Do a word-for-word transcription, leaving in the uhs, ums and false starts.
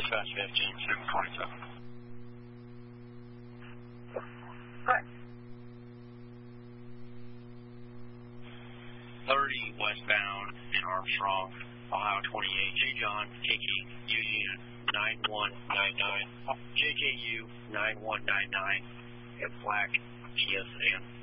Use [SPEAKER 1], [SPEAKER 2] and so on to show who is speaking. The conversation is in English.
[SPEAKER 1] Dispatch fifteen, six twenty-seven.
[SPEAKER 2] Hi.
[SPEAKER 1] thirty westbound in Armstrong, Ohio twenty-eight. J. John, K K U unit nine one nine nine. J K U nine one nine nine. And black Kia sedan.